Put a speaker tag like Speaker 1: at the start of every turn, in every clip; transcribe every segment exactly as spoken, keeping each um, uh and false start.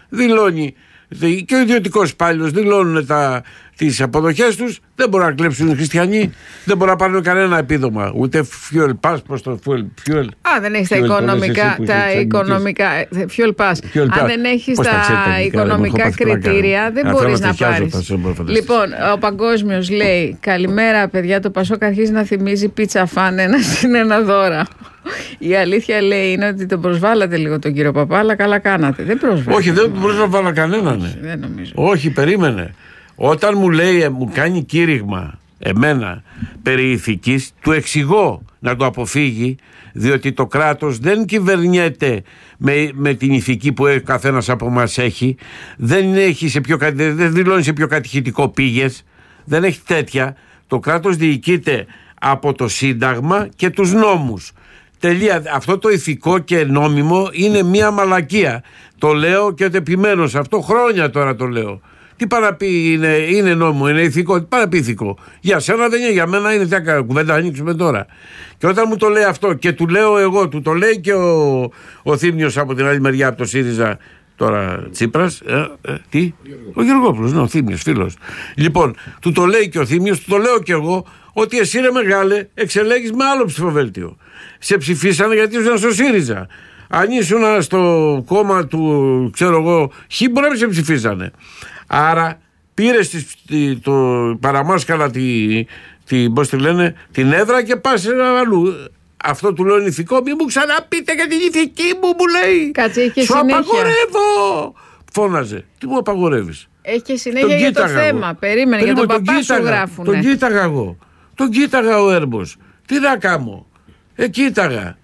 Speaker 1: δηλώνει, και ο ιδιωτικός υπάλληλος δηλώνουν τις αποδοχές τους, δεν μπορούν να κλέψουν οι χριστιανοί, δεν μπορούν να πάρουν κανένα επίδομα, ούτε fuel pass, πώς το fuel, fuel.
Speaker 2: Α, δεν έχεις τα οικονομικά, τα οικονομικά, fuel pass. Fuel Αν δεν έχεις τα οικονομικά κριτήρια, δεν μπορείς να πάρεις. Λοιπόν, ο Παγκόσμιος λέει, καλημέρα παιδιά, το Πασόκ αρχίζει να θυμίζει πίτσα φαν, ένα συν ένα δώρα. Η αλήθεια λέει είναι ότι τον προσβάλατε λίγο τον κύριο Παπά, αλλά καλά κάνατε. Δεν προσβάλατε.
Speaker 1: Όχι, δεν προσβάλα κανέναν. Ναι.
Speaker 2: Δεν νομίζω.
Speaker 1: Όχι, περίμενε. Όταν μου λέει, μου κάνει κήρυγμα εμένα περί ηθικής, του εξηγώ να το αποφύγει, διότι το κράτος δεν κυβερνιέται με, με την ηθική που ο καθένας από μας έχει, δεν, έχει σε πιο, δεν δηλώνει σε πιο κατηχητικό πήγες, δεν έχει τέτοια. Το κράτος διοικείται από το Σύνταγμα και τους νόμους. Τελεία. Αυτό το ηθικό και νόμιμο είναι μια μαλακία. Το λέω και το επιμένω σε αυτό, χρόνια τώρα το λέω. Τι παραπεί, είναι, είναι νόμιμο, είναι ηθικό, τι παραπεί ηθικό. Για σένα δεν είναι, για μένα είναι, τι κουβέντα ανοίξουμε τώρα. Και όταν μου το λέει αυτό και του λέω εγώ, του το λέει και ο, ο Θήμιος από την άλλη μεριά, από το ΣΥΡΙΖΑ, τώρα Τσίπρας, ε, ε, τι, ο Γεωργόπουλος, ναι, ο Θήμιος, φίλος. Λοιπόν, του το λέει και ο Θήμιος, του το λέω και εγώ, ότι εσύ ρε μεγάλε εξελέγεις με άλλο ψηφοδέλτιο. Σε ψηφίσανε γιατί ήσουν στο ΣΥΡΙΖΑ. Αν ήσουν στο κόμμα του, ξέρω εγώ, Χ, μπορεί να μην σε ψηφίσανε. Άρα πήρε το παραμάσκαλα τη, τη, πώς τη λένε, την έδρα και πας αλλού. Αυτό του λέω ηθικό. Μη μου ξαναπείτε για την ηθική μου, μου λέει.
Speaker 2: Κάτσε, έχει
Speaker 1: σου συνέχεια. Απαγορεύω. Φώναζε. Τι μου απαγορεύεις?
Speaker 2: Έχει και συνέχεια τον για το θέμα. Εγώ. Περίμενε, για τον, τον παπά κοίταγα, σου γράφουνε.
Speaker 1: Τον κοίταγα εγώ. Τον κοίταγα ο Έρμπος. Τι να κάνω? Ε, κοίταγα.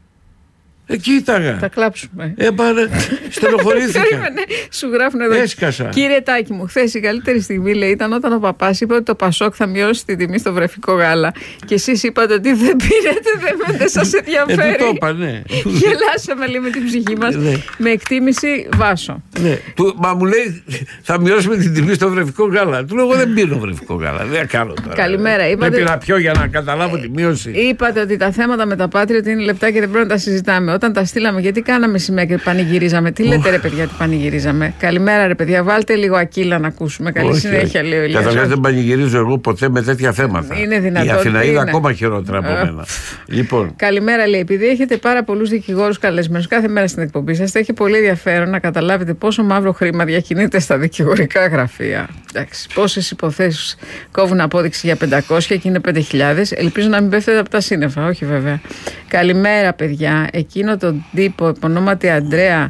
Speaker 1: Ε, κοίταγα.
Speaker 2: Θα κλάψουμε.
Speaker 1: Ε, πάρε, στενοχωρήθηκα.
Speaker 2: Σου γράφουν εδώ.
Speaker 1: Έσκασα.
Speaker 2: Κύριε Τάκη μου, χθες η καλύτερη στιγμή λέει ήταν όταν ο παπάς είπε ότι το Πασόκ θα μειώσει τη τιμή στο βρεφικό γάλα. Και εσείς είπατε ότι δεν πήρετε, δεν, δεν σας ενδιαφέρει.
Speaker 1: Ε, το είπα, ναι.
Speaker 2: Γελάσαμε λέει με την ψυχή μας. Ναι. Με εκτίμηση Βάσο.
Speaker 1: Ναι. Του, μα μου λέει θα μειώσουμε την τιμή στο βρεφικό γάλα. Του λέω εγώ δεν πίνω βρεφικό γάλα. Δεν κάνω τώρα.
Speaker 2: Καλημέρα.
Speaker 1: Είπατε... Πρέπει να πιω για να καταλάβω τη μείωση.
Speaker 2: Είπατε ότι τα θέματα με τα Patriot είναι λεπτά και δεν πρέπει να τα συζητάμε. Όταν τα στείλαμε, γιατί κάναμε σημαία και πανηγυρίζαμε. Τι λέτε, ρε παιδιά, τι πανηγυρίζαμε? Καλημέρα, ρε παιδιά, βάλτε λίγο Ακύλα να ακούσουμε. Καλή όχι, συνέχεια, λέει ο Ηλίας.
Speaker 1: Καταρχάς δεν πανηγυρίζω εγώ ποτέ με τέτοια θέματα.
Speaker 2: Είναι δυνατόν.
Speaker 1: Η Αθηναίδα ακόμα χειρότερα από μένα. Λοιπόν.
Speaker 2: Καλημέρα, λέει. Επειδή έχετε πάρα πολλούς δικηγόρους καλεσμένους κάθε μέρα στην εκπομπή σας, θα έχει πολύ ενδιαφέρον να καταλάβετε πόσο μαύρο χρήμα διακινείται στα δικηγορικά γραφεία. Πόσες υποθέσεις κόβουν απόδειξη για πεντακόσια και είναι πέντε χιλιάδες. Ελπίζω να μην πέφτετε από τα σύννεφα. Όχι, βέβαια. Καλημέρα, παιδιά. Εκείνο τον τύπο, επωνόματι Αντρέα.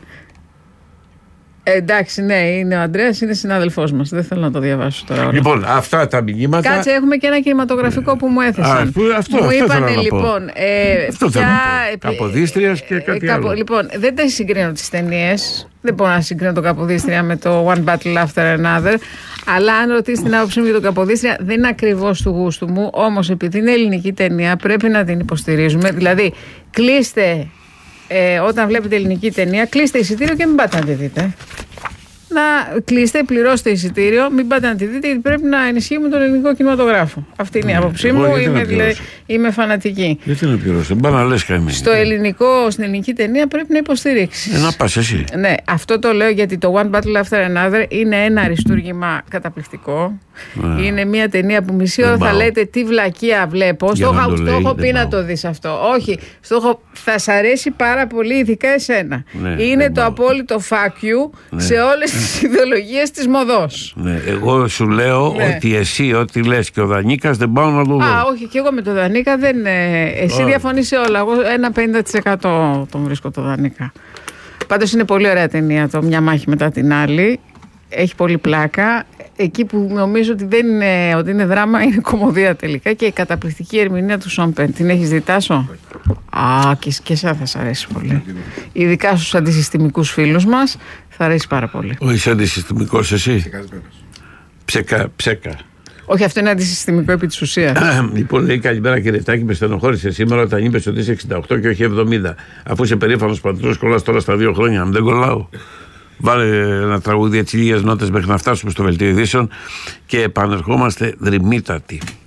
Speaker 2: Ε, εντάξει, ναι, είναι ο Αντρέας, είναι συνάδελφός μας. Δεν θέλω να το διαβάσω τώρα.
Speaker 1: Λοιπόν, αυτά τα μηνύματα.
Speaker 2: Κάτσε, έχουμε και ένα κινηματογραφικό ε, που μου έθεσαν.
Speaker 1: Α, αυτό,
Speaker 2: μου
Speaker 1: αυτό
Speaker 2: είπανε
Speaker 1: θέλω
Speaker 2: λοιπόν. Ε,
Speaker 1: αυτό θέλω να πω. Καποδίστριας και κάτι ε, άλλο.
Speaker 2: Λοιπόν, δεν τα συγκρίνω τις ταινίες. Δεν μπορώ να συγκρίνω το Καποδίστρια με το One Battle After Another. Αλλά αν ρωτήσει την άποψή μου για το Καποδίστρια, δεν είναι ακριβώς του γούστου μου. Όμως, επειδή είναι ελληνική ταινία, πρέπει να την υποστηρίζουμε. Δηλαδή, κλείστε. Ε, όταν βλέπετε ελληνική ταινία, κλείστε εισιτήριο και μην πάτε να τη δείτε. Να κλείστε, πληρώστε εισιτήριο, μην πάτε να τη δείτε, γιατί πρέπει να ενισχύουμε τον ελληνικό κινηματογράφο. Αυτή είναι η άποψή μου. Είμαι, δηλαδή, είμαι φανατική.
Speaker 1: Γιατί να πληρώσω, μπα να λες καμία.
Speaker 2: Στο ελληνικό, στην ελληνική ταινία πρέπει να υποστηρίξεις.
Speaker 1: Ε, να πας εσύ.
Speaker 2: Ναι, αυτό το λέω γιατί το One Battle After Another είναι ένα αριστούργημα καταπληκτικό. Yeah. Είναι μια ταινία που μισή ώρα θα λέτε τι βλακεία βλέπω. Στο έχω πει να το δεις αυτό. Όχι, στο θα σ' αρέσει πάρα πολύ, ειδικά εσένα. Ναι, είναι το πάω. Απόλυτο fuck you ναι. σε όλες τις ιδεολογίες της μοδός.
Speaker 1: Ναι, εγώ σου λέω ναι. ότι εσύ ό,τι λες και ο Δανίκας δεν πάω να το δω.
Speaker 2: Α, όχι, και εγώ με το Δανίκα δεν. Εσύ oh. διαφωνείς σε όλα. Εγώ ένα πενήντα τοις εκατό τον βρίσκω το Δανίκα. Πάντως είναι πολύ ωραία ταινία το Μια μάχη μετά την άλλη. Έχει πολύ πλάκα. Εκεί που νομίζω ότι δεν είναι, ότι είναι δράμα, είναι κομμωδία τελικά. Και η καταπληκτική ερμηνεία του Σον Πεν. Την έχεις δει, Τάσο? Α, και, και εσένα θα σ' αρέσει πολύ. Ειδικά στους αντισυστημικούς φίλους μας θα αρέσει πάρα πολύ.
Speaker 1: Ο είσαι αντισυστημικός εσύ? Ψέκα, ψέκα.
Speaker 2: Όχι, αυτό είναι αντισυστημικό επί της ουσίας.
Speaker 1: Λοιπόν, λέει καλημέρα κύριε Τάκη, με στενοχώρησε σήμερα όταν είπες ότι είσαι εξήντα οκτώ και όχι εβδομήντα. Αφού είσαι περήφανος πατρός, κολλάς τώρα στα δύο χρόνια. Αν δεν κολλάω. Βάλε ένα τραγούδι έτσι λίγες νότες μέχρι να φτάσουμε στο Βελτίο Ειδήσεων και επανερχόμαστε δρυμύτατοι.